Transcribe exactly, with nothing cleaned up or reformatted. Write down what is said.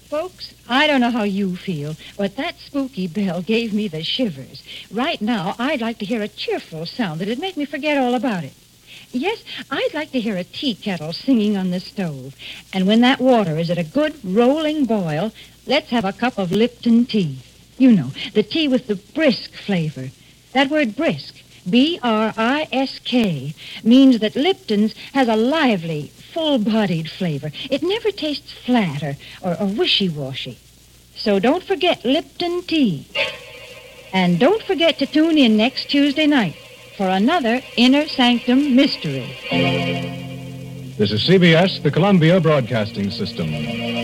Folks, I don't know how you feel, but that spooky bell gave me the shivers. Right now, I'd like to hear a cheerful sound that'd make me forget all about it. Yes, I'd like to hear a tea kettle singing on the stove. And when that water is at a good rolling boil, let's have a cup of Lipton tea. You know, the tea with the brisk flavor. That word brisk, B R I S K, means that Lipton's has a lively, full-bodied flavor. It never tastes flat or, or, or wishy-washy. So don't forget Lipton tea. And don't forget to tune in next Tuesday night for another Inner Sanctum Mystery. This is C B S, the Columbia Broadcasting System.